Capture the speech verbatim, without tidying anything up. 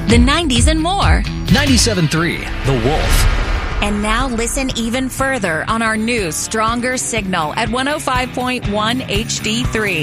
the nineties, and more. ninety-seven point three The Wolf. And now listen even further on our new, stronger signal at one oh five point one H D three.